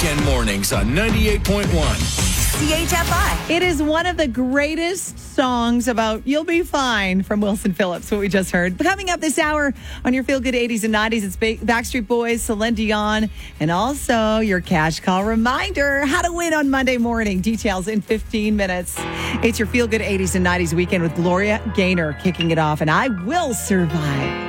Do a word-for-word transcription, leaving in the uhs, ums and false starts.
Weekend mornings on ninety-eight point one. C H F I. It is one of the greatest songs about You'll Be Fine from Wilson Phillips, what we just heard. Coming up this hour on your Feel Good eighties and nineties, it's Backstreet Boys, Celine Dion, and also your cash call reminder, how to win on Monday morning. Details in fifteen minutes. It's your Feel Good eighties and nineties weekend with Gloria Gaynor kicking it off, and I Will Survive.